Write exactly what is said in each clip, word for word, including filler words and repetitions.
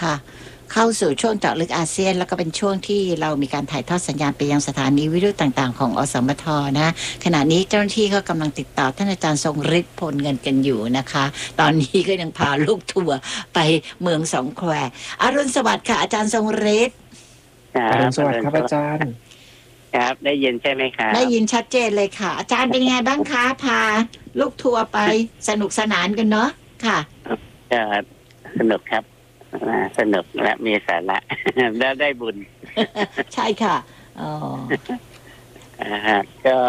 ค่ะเข้าสู่ช่วงเจาะลึกอาเซียนแล้วก็เป็นช่วงที่เรามีการถ่ายทอดสัญญาณไปยังสถานีวิทยุต่างๆของอสมทนะขณะนี้เจ้าหน้าที่ก็กำลังติดต่อท่านอาจารย์ทรงฤทธิ์พลเงินกันอยู่นะคะตอนนี้ก็ยังพาลูกทัวร์ไปเมืองสองแควอรุณสวัสดิ์ค่ะอาจารย์ทรงฤทธิ์อรุณสวัสดิ์ครับอาจารย์ครับได้ยินใช่ไหมครับได้ยินชัดเจนเลยค่ะอาจารย์เป็นยังไงบ้างคะพาลูกทัวร์ไปสนุกสนานกันเนาะค่ะก็สนุกครับสนุกและมีสาระแล้วได้บุญใช่ค่ะอ๋อก็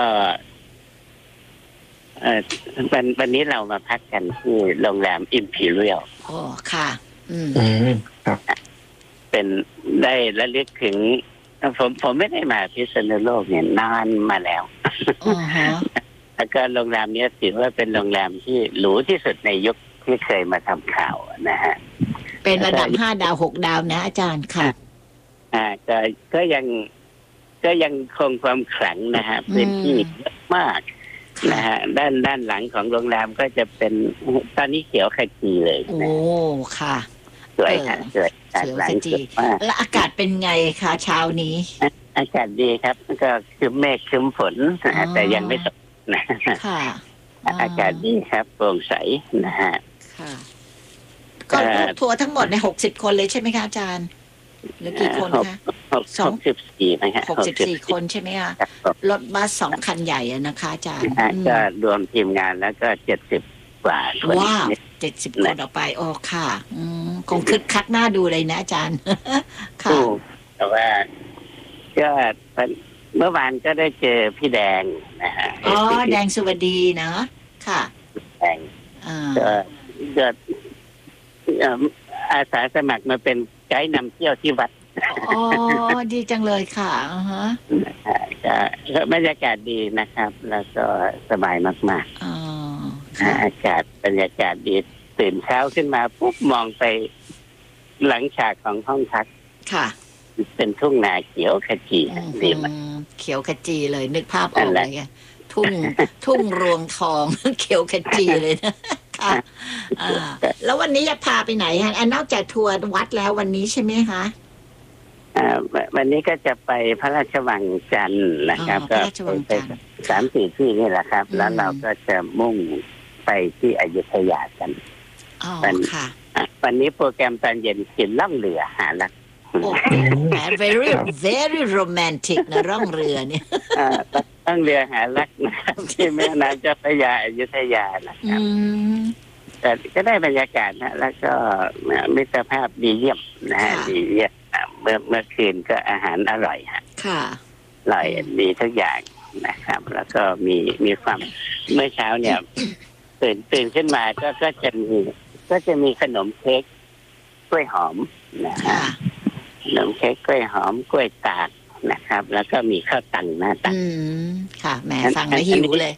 เออวันวันนี้เรามาพักกันที่โรงแรมอิมพีเรียลโอ้ค่ะอืมครับเป็นได้ระลึกถึงผมผมไม่ได้มาพิษณุโลกเนี่ยนานมาแล้วอ๋อฮะแล้วก็โรงแรมนี้ถือว่าเป็นโรงแรมที่หรูที่สุดในยุคที่เคยมาทำข่าวนะฮะเป็นระดับห้าดาวหกดาวนะอาจารย์ค่ะอ่าก็ก็ยังก็ยังคงความขลังนะฮะพื้นที่เยอะมากนะฮะด้านด้านหลังของโรงแรมก็จะเป็นตอนนี้เขียวขจีเลยโอ้ค่ะสวยค่ะสวยเขียวขจีแล้วอากาศเป็นไงคะเช้านี้อากาศดีครับก็คือเมฆครึ้มฝนแต่ยังไม่ตกนะค่ะอากาศดีครับโปร่งใสนะฮะค่ะก็ทัวร์ทั้งหมดในหกสิบคนเลยใช่ไหมคะอาจารย์หรือกี่คนคะสองสิบสี่นะฮะหกสิบสี่คนใช่ไหมคะรถบัสสองคันใหญ่นะคะอาจารย์ก็รวมทีมงานแล้วก็เจ็ดสิบกว่าคนว้าวเจ็ดสิบคนออกไปโอ้ค่ะคงคึกคักหน้าดูเลยนะอาจารย์ค่ะแต่ว่าก็เมื่อวานก็ได้เจอพี่แดงนะฮะอ๋อแดงสุวดีเนาะค่ะแดงก็เกิดอาสาสมัครมาเป็นไกด์นำเที่ยวที่วัดอ๋อดีจังเลยค่ะอือฮะก็บรรยากาศดีนะครับแล้วก็สบายมากๆอ๋ออากาศบรรยากาศดีตื่นเช้าขึ้นมาปุ๊บมองไปหลังฉากของห้องพักค่ะเป็นทุ่งนาเขียวขจีดีมากเขียวขจีเลยนึกภาพออกเลยทุ่งทุ่งรวงทองเขียวขจีเลยนะค่ะแล้ววันนี้จะพาไปไหนฮะนอกจากทัวร์วัดแล้ววันนี้ใช่ไหมคะวันนี้ก็จะไปพระราชวังจันทร์นะครับก็ไปสามสี่ที่นี่แหละครับแล้วเราก็จะมุ่งไปที่อยุธยากันวันค่ะวันนี้โปรแกรมตอนเย็นกินล่องเรือหาลักโอ้แหม very very romantic นะร่องเรือเนี่ยล่องเรือหาลักนะครับที่แม่น้ำเจ้าพระยาอยุธยานะครับแต่ก็ได้บรรยากาศนะแล้วก็มิตรภาพดีเยี่ยมนะฮะดีเยี่ยมเมื่อเมื่อคืนก็อาหารอร่อยฮะค่ะอร่อยดีทุกอย่างนะครับแล้วก็มีมีความเมื่อเช้าเนี่ยตื่นตื่นขึ้นมาก็ก็จะมีก็จะมีขนมเค้กกล้วยหอมนะฮะขนมเค้กกล้วยหอมกล้วยตากนะครับแล้วก็มีข้าวตังหน้าตักอืมค่ะแม่ฟังแล้วหิวเลย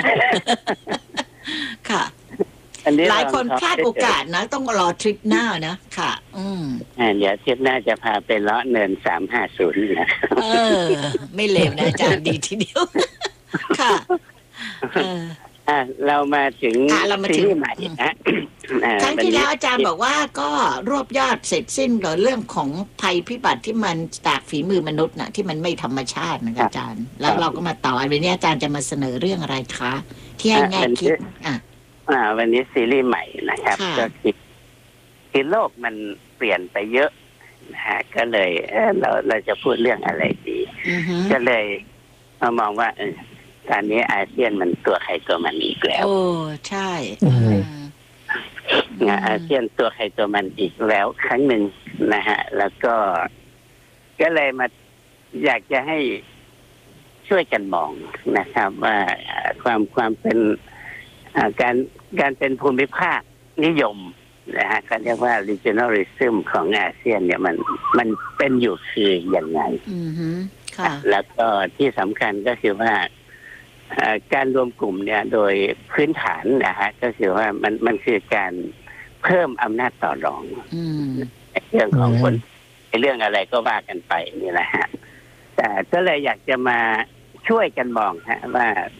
ค่ะหลายคนพลาดโอกาสนะต้องรอทริปหน้านะค่ะอืมเดี๋ยวทริปหน้าจะพาไปเลาะเนินสามห้าศูนย์นะเออไม่เลวนะอาจารย์ดีทีเดียวค่ะเอออ่าเรามาถึงซีรีส์ใหม่นะครั้งที่แล้วอาจารย์บอกว่าก็รวบยอดเสร็จสิ้นกับเรื่องของภัยพิบัติที่มันจากฝีมือมนุษย์นะที่มันไม่ธรรมชาตินะอาจารย์แล้วเราก็มาต่อวันนี้อาจารย์จะมาเสนอเรื่องอะไรคะที่ให้แง่คิดอ่ะอ่าวันนี้ซีรีส์ใหม่นะครับก็คือคือโลกมันเปลี่ยนไปเยอะนะฮะก็เลยเออเราเราจะพูดเรื่องอะไรดีก็เลยมามองว่าเออตอนนี้อาเซียนมันตัวใครตัวมันอีกแล้วโอ้ใช่งานอาเซียนตัวใครตัวมันอีกแล้วครั้งหนึ่งนะฮะแล้วก็ก็เลยมาอยากจะให้ช่วยกันมองนะครับว่าความความเป็นการการเป็นภูมิภาคนิยมนะฮะเขาเรียกว่า regionalism ของอาเซียนเนี่ยมันมันเป็นอยู่คืออย่างไรแล้วก็ที่สำคัญก็คือว่าการรวมกลุ่มเนี่ยโดยพื้นฐานนะฮะก็คือว่ามันมันคือการเพิ่มอำนาจต่อรองเรื่องของคนเรื่องอะไรก็ว่ากันไปนี่แหละฮะแต่ก็เลยอยากจะมาช่วยกันมองฮะว่า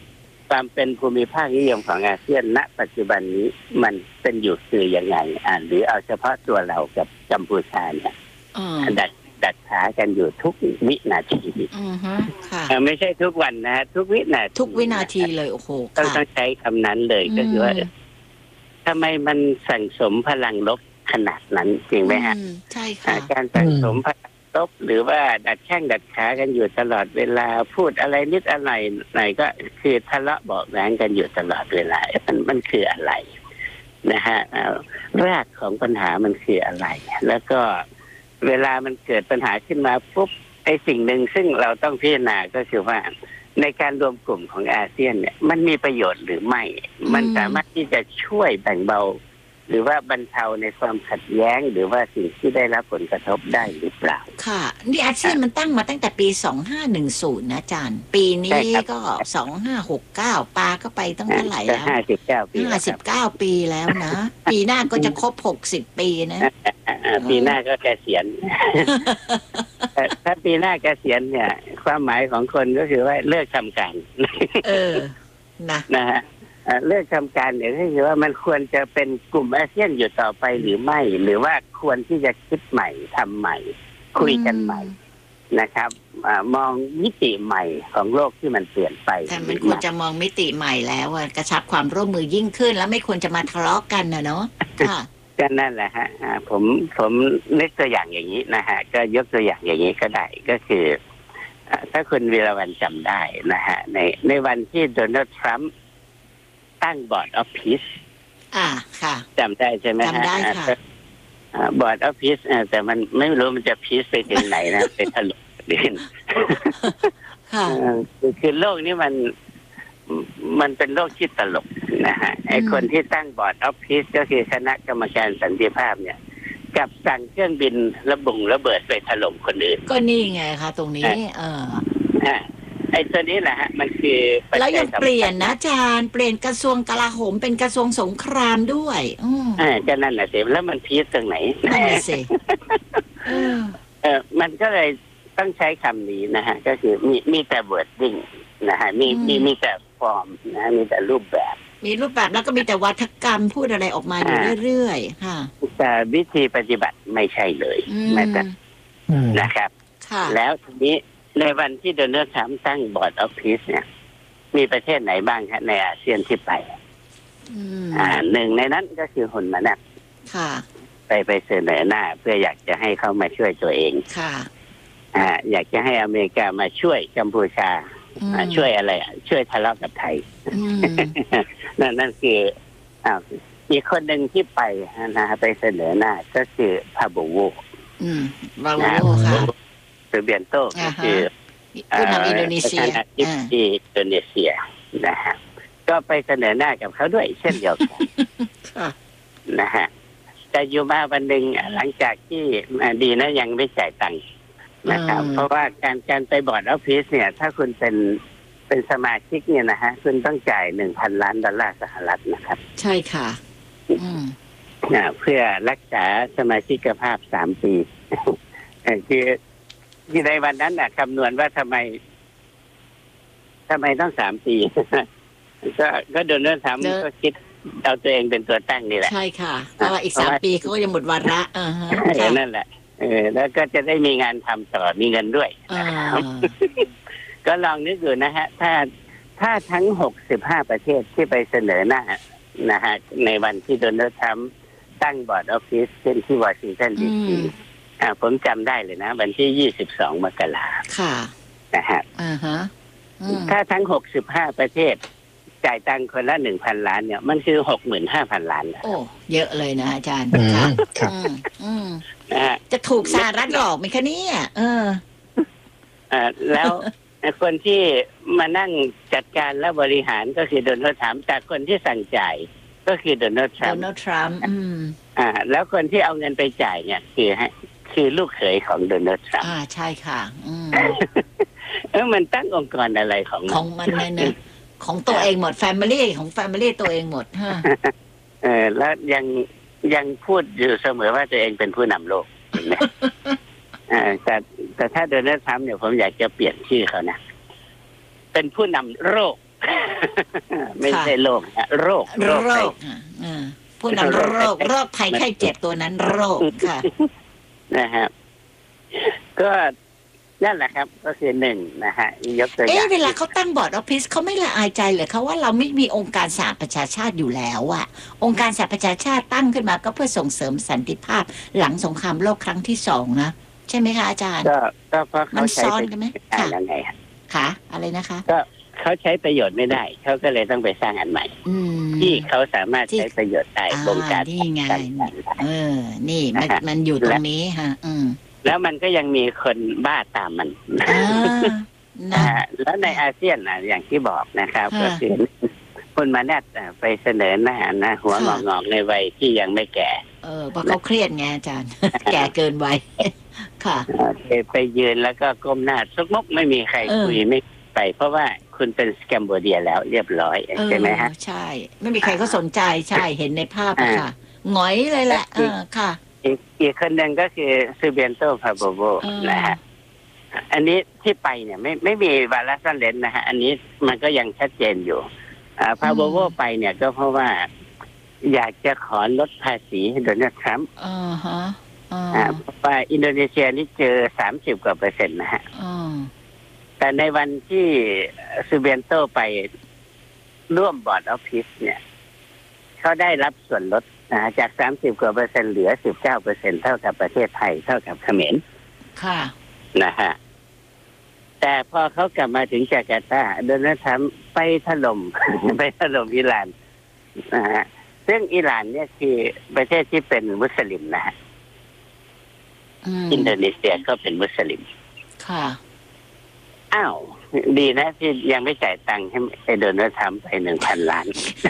ความเป็นภูมิภาคนิยมของอาเซียนณปัจจุบันนี้มันเป็นอยู่คือยังไงอ่าหรือเอาเฉพาะตัวเรากับกัมพูชาเนี่ยอืมดัดดัดขากันอยู่ทุกวินาทีอือฮะค่ะเอ่อไม่ใช่ทุกวันนะฮะทุกวินาทีทุกวินาทีเลยโอ้โหต้องค่ะต้องใช้คำนั้นเลยก็คือว่าอืมทำไมมันสั่งสมพลังลบขนาดนั้นจริงไหมฮะอืใช่อ่าค่ะการสั่งสมพลังลบหรือว่าดัดแข้งดัดขากันอยู่ตลอดเวลาพูดอะไรนิดอะไรหน่อยก็คือทะเลาะเบาะแว้งกันอยู่ตลอดเวลามันมันคืออะไรนะฮะอ่ารากของปัญหามันคืออะไร แล้วก็เวลามันเกิดปัญหาขึ้นมาปุ๊บไอ้สิ่งหนึ่งซึ่งเราต้องพิจารณาก็คือว่าในการรวมกลุ่มของอาเซียนเนี่ยมันมีประโยชน์หรือไม่ มันสามารถที่จะช่วยแบ่งเบา หรือว่าบรรเทาในความขัดแย้งหรือว่าสิ่งที่ได้รับผลกระทบได้หรือเปล่าค่ะนี่อาเซียนมันตั้งมาตั้งแต่ปีสองห้าหนึ่งศูนย์นะอาจารย์ ปีนี้ก็สองห้าหกเก้าปาก็ไปตั้งเท่าไหร่แล้วห้าสิบเก้าปีห้าสิบเก้าปีแล้วนะ ปีหน้าก็จะครบหกสิบปีนะปีหน้าก็เกษียณ ถ้าปีหน้าเกษียณเนี่ย ความหมายของคนก็คือว่าเลิกทำการเออนะนะฮะเลิกทำการเนี่ยก็คือว่ามันควรจะเป็นกลุ่มอาเซียนอยู่ต่อไปหรือไม่ หรือว่าควรที่จะคิดใหม่ทำใหม่ คุยกันใหม่นะครับอมองมิติใหม่ของโลกที่มันเปลี่ยนไปแต่มันควรจะมองมิติใหม่แล้วอะกระชับความร่วมมือยิ่งขึ้น แล้วไม่ควรจะมาทะเลาะกันนะเนาะค่ะก็นั่นแหละฮะอ่าผมผมนึกตัวอย่างอย่างนี้นะฮะก็ยกตัวอย่างอย่างนี้ก็ได้ก็คืออ่าถ้าคุณวีรวรรณจำได้นะฮะในในวันที่โดนัลด์ทรัมป์ตั้งบอร์ดออฟพีซอ่าค่ะจำได้ใช่ไหมฮะจำได้ค่ะบอร์ดออฟพีซแต่มันไม่รู้มันจะพีซไปถึงไหนนะ ไปถล่มดินค่ะคือคือโลกนี้มันมันเป็นโลกที่ตลกนะฮะไอคนที่ตั้งบอร์ดออฟพีซก็คือคณะกรรมการสันติภาพเนี่ยกับสั่งเครื่องบินระบุงระเบิดไปถล่มคนอื่นก็นี่ไงคะตรงนี้ เอออ่าไอ้ตัวนี้แหละฮะมันคือปัจจัแล้วยังสำคัญเปลี่ยนนะอาจารย์เปลี่ยนกระทรวงกลาโหมเป็นกระทรวงสงครามด้วย อืมอ่าก็นั่นแหละสิแล้วมันพีซตรงไหนนั่นแหละสิเออเออมันก็เลยต้องใช้คำนี้นะฮะก็คือมีมีแต่ wording นะฮะมีมีมีแต่ฟอร์มนะมีแต่รูปแบบมีรูปแบบแล้วก็มีแต่วัฒกรรมพูดอะไรออกมาอยู่เรื่อยๆค่ะแต่วิธีปฏิบัติไม่ใช่เลยอืมแม้แต่อืมนะครับค่ะแล้วทีนี้ในวันที่โดนัลด์ทรัมป์ตั้งบอร์ดออฟพีซเนี่ย มีประเทศไหนบ้างครับในอาเซียนที่ไปอืมอ่าหนึ่งในนั้นก็คือฮุนมานัทค่ะไปไปเสนอหน้า เพื่ออยากจะให้เขามาช่วยตัวเองค่ะอ่าอยากจะให้อเมริกามาช่วยกัมพูชาอืมอ่าช่วยอะไรอ่ะช่วยทะเลาะกับไทยอืมนั่นนั่นคืออ้าวอีกคนหนึ่งที่ไปนะฮะไปเสนอหน้าก็คือพาโบโวอืมบานะโวค่ะหรือเบียนโตก็คือผู้นำอินโดนีเซียประธานาธิบอ่าดีอินโดนีเซียนะฮะก็ไปเสนอหน้ากับเขาด้วยเช่นเดียวกันค่ะนะฮะแต่อยู่มาวันหนึ่งหลังจากที่อ่าดีนะยังไม่จ่ายตังค์นะครับ เพราะว่าการการไปบอร์ดออฟฟิศเนี่ย ถ้าคุณเป็นเป็นสมาชิกเนี่ยนะฮะคุณต้องจ่ายหนึ่งพันล้านดอลลาร์สหรัฐนะครับใช่ค่ะ อืมอ่าเพื่อรักษาสมาชิกภาพสามปี เอ่อคือที่ในวันนั้นน่ะคำนวณว่าทำไมทำไมต้องสามปี ก็ก็โดนัลด์ทรัมป์เนอะก็คิดเอาตัวเองเป็นตัวตั้งนี่แหละใช่ค่ะเพราะว่าอีกสามปีเขาก็จะหมดวาระอ่าฮะเออค่ะนั่นแหละเออแล้วก็จะได้มีงานทำต่อมีเงินด้วยอ่าก็ลองนึกดูนะฮะ ถ้าถ้าทั้งหกสิบห้าประเทศที่ไปเสนอหน้านะฮะในวันที่โดนัลด์ทรัมป์ตั้งบอร์ดออฟฟิศเช่นที่วอชิงตันดีอืซีมอ่าผมจำได้เลยนะ วันที่ยี่สิบสองมกราค่ะนะฮะอ่าฮะอืมถ้าทั้งหกสิบห้าประเทศ จ่ายตังค์คนละหนึ่งพันล้านเนี่ยมันคือหกหมื่นห้าพันล้านนะโอ้เยอะเลยนะอาจารย์อืมค่ะครับอืมอืมนะฮะจะถูกสหรัฐหลอกไหมคะเนี่ยเอออ่าแล้ว คนที่มานั่งจัดการและบริหารก็คือโดนัลด์ทรัมป์แต่คนที่สั่งจ่ายก็คือโดนัลด์ทรัโดมป์นัลด์ทรัมป์อืมอ่า แล้วคนที่เอาเงินไปจ่ายเนี่ย คือฮะคือลูกเขยของโดนัลด์ทรัมป์อ่าใช่ค่ะ อืมเออมันตั้งองค์กรอะไรของมัขนองมันเนี่ยนะของตัวเองหมดแฟมิลี่ของแฟมิลี่ตัวเองหมดฮะเออแล้วยังยังพูดอยู่เสมอว่าตัวเองเป็นผู้นำโลกเห็นไหม อ่าแต่แต่ถ้าโดนัลด์ทรัมป์เนี่ยผมอยากจะเปลี่ยนชื่อเขานะเป็นผู้นำโรคไม่ใช่โรคนะโรคโรโรคคอ่ะอ่าผู้นั้นโรคโรคภัยไข้เจ็บตัวนั้นโรคค่ะนะครับก็นั่นแหละครับ ก็คือหนึ่งนะฮะยกตัวอย่าเอ๊ะงเวลาเขาตั้งบอร์ดออฟฟิศเขาไม่ละอายใจเลยเขาว่าเราไม่มีองค์การสหประชาชาติอยู่แล้วอะองค์การสหประชาชาติตั้งขึ้นมาก็เพื่อส่งเสริมสันติภาพหลังสงครามโลกครั้งที่สองนะใช่ไหมคะอาจารย์ก็ก็เพราะมัเขานใช้ซ้อนประกันไหมโยชน์ไม่ได้ค่ะแล้วไงฮะค่ะอะไรนะคะก็เขาใช้ประโยชน์ไม่ได้เขาก็เลยต้องไปสร้างอันใหม่อืมที่เขาสามารถที่ใช้ประโยชน์ได้อ่าบงการนี่ไงต่างๆเออ นี่มันมันอยู่ตรงนี้ฮะ อืมแล้วมันก็ยังมีคนบ้าตามมันอ่านะนะฮะแล้วในอาเซียนนะอย่างที่บอกนะครับค่ะก็คือคุณมาแนทไปเสนอหน้านะหัวงค่ะอกๆในวัยที่ยังไม่แก่เออเพราะเขาเครียดไงอาจารย์ แก่เกินวัย ค่ะไปไปยืนแล้วก็ก้มหน้าซุกมุกไม่มีใครเออคุยไม่ไป เพราะว่าคุณเป็นสแกมโบเดียแล้วเรียบร้อยเออใช่ไหมฮะใช่ ไม่มีใครเขาสนใจใช่เห็นในภาพอะค่ะหงอยเลยแหละ เออค่ะอีกอีกคนหนึ่งก็คือซูเบียนโตพาโบโบเออนะฮะอันนี้ที่ไปเนี่ยไม่ไม่มีวาระซ่อนเร้นนะฮะอันนี้มันก็ยังชัดเจนอยู่พาโบโบไปเนี่ยก็เพราะว่า อยากจะขอลดภาษีให้โดนัลด์ทรัมป์อ่าฮะอ่าอ่าเพราะว่าอินโดนีเซียนี่เจอสามสิบกว่าเปอร์เซ็นต์นะฮะอ่าแต่ในวันที่ซูเบียนโตไปร่วมบอร์ดออฟฟิศเนี่ยเขาได้รับส่วนลดนะจากสามสิบกว่าเปอร์เซ็นต์เหลือสิบเก้าเปอร์เซ็นต์เท่ากับประเทศไทยเท่ากับเขมรค่ะนะฮะแต่พอเขากลับมาถึงจาการ์ตาโดนัลด์ทรัมป์ไปถล่ม ไปถล่มอิหร่านนะฮะซึ่งอิหร่านเนี่ยคือประเทศที่เป็นมุสลิมนะฮะอืมอินโดนีเซียก็เป็นมุสลิมค่ะอ้าว ดีนะที่ยังไม่จ่ายตังค์ให้ไอ้โดนัลด์ทรัมป์ไปหนึ่งพันล้าน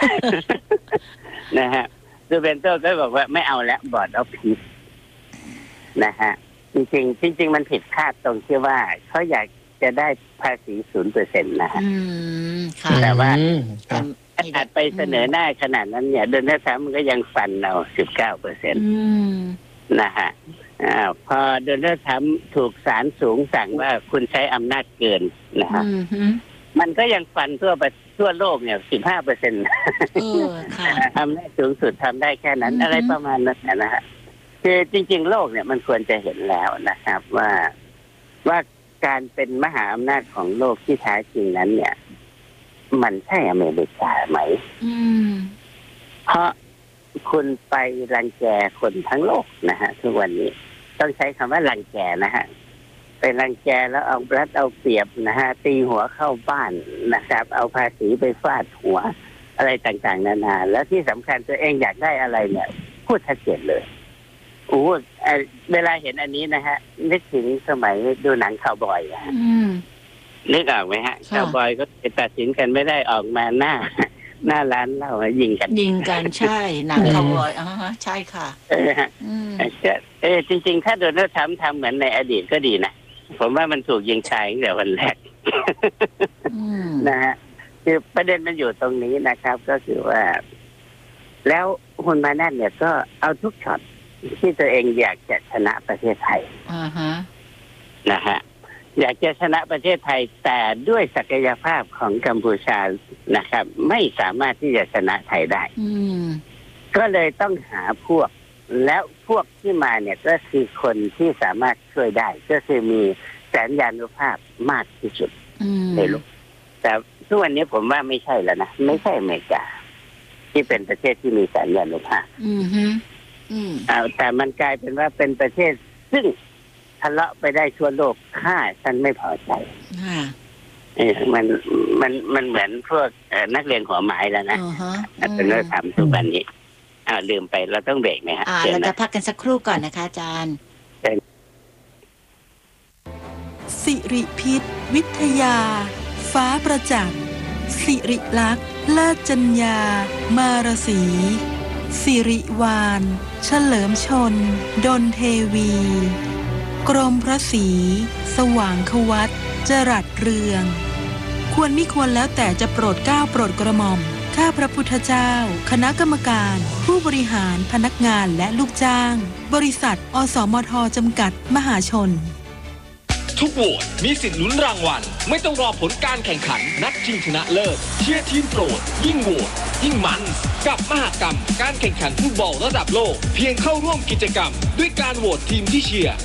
นะฮะซูเบนโตก็บอกว่าไม่เอาแล้วบอร์ดออฟพีซนะฮะจริงๆจริง ๆ มันผิดคาดตรงที่ว่าเขาอยากจะได้ภาษีศูนย์เปอร์เซ็นต์นะฮะอืมค่ะแต่ว่าอืมครับอาจไปเสนอหน้าขนาดนั้นเนี่ยโดนัลด์ทรัมป์ก็ยังฟันเราสิบเก้าเปอร์เซ็นต์อืมนะฮะอ่าพอโดนัลด์ทรัมป์ถูกศาลสูงสั่งว่าคุณใช้อำนาจเกินนะฮะอืมฮึมันก็ยังฟันทั่วประทั่วโลกเนี่ยสิบห้าเปอร์เซ็นต์เออค่ะอำนาจสูงสุดทำได้แค่นั้นอือฮึอะไรประมาณนั้นนะฮะคือจริง ๆ โลกเนี่ยมันควรจะเห็นแล้วนะครับ ว่าว่าการเป็นมหาอำนาจของโลกที่แท้จริงนั้น เนี่ย มันใช่อเมริกาไหมอืมเพราะคุณไปรังแกคนทั้งโลกนะฮะทุกวันนี้ต้องใช้คำว่ารังแกนะฮะไปรังแกแล้วเอารัดเอาเปรียบนะฮะตีหัวเข้าบ้านนะครับ เอาภาษีไปฟาดหัวอะไรต่างๆนานาแล้วที่สำคัญตัวเองอยากได้อะไรเนี่ยพูดชัดเจนเลยโอ้เอ่อเวลาเห็นอันนี้นะฮะนึกถึงสมัยดูหนังคาวบอยอะฮะอืมนึกออกไหมฮะค่ะคาวบอยก็ตัดสินกันไม่ได้ออกมาหน้า หน้าร้านเหล้ายิงกันยิงกันใช่หนังคาวบอยอ่าฮะใช่ค่ะเออฮะอืมเออจริงๆ ถ้าโดนัลด์ทรัมป์ทำเหมือนในอดีตก็ดีนะ ผมว่ามันถูกยิงชายตั้งแต่วันแรกอืมนะฮะคือประเด็นมันอยู่ตรงนี้นะครับ ก็คือว่า แล้วคุณมานั่นเนี่ยก็เอาทุกช็อตที่ตัวเองอยากจะชนะประเทศไทยอ่าฮะนะฮะอยากจะชนะประเทศไทยแต่ด้วยศักยภาพของกัมพูชานะครับ ไม่สามารถที่จะชนะไทยได้อืมก็เลยต้องหาพวก แล้วพวกที่มาเนี่ยก็คือคนที่สามารถช่วยได้ ก็คือมีแสนยานุภาพมากที่สุดอืมในโลกแต่ทุกวันนี้ผมว่าไม่ใช่แล้วนะไม่ใช่อเมริกา ที่เป็นประเทศที่มีแสนยานุภาพอืมฮึอืมอ่าแต่มันกลายเป็นว่าเป็นประเทศซึ่งทะเลาะไปได้ทั่วโลกถ้าฉันไม่พอใจค่ะเออมันมันมันเหมือนพวกเอ่อนักเรียนหัวไม้แล้วนะอ่าฮะอาจารย์เราทำทุกวันนี้อ้าวลืมไปเราต้องเบรกไหมฮะอ่าเชิญเรานะจะพักกันสักครู่ก่อนนะคะอาจารย์สิริพิษวิทยา ฟ้าประจักษ์สิริลักษณ์เลิศจัญญา มารสีสิริวานเฉลิมชน ดนเทวี กรมพระศรีสว่างควัตจรัสเรือง ควรมิควรแล้วแต่จะโปรดเกล้าโปรดกระหม่อมข้าพระพุทธเจ้า คณะกรรมการ ผู้บริหารพนักงานและลูกจ้าง บริษัท อสมท จำกัด มหาชนทุกโหวตมีสิทธิ์ลุ้นรางวัลไม่ต้องรอผลการแข่งขันนัดชิงชนะเลิศเชียร์ทีมโปรดยิ่งโหวตยิ่งมันกับมหกรรมการแข่งขันฟุตบอลระดับโลกเพียงเข้าร่วมกิจกรรมด้วยการโหวตทีมที่เชียร์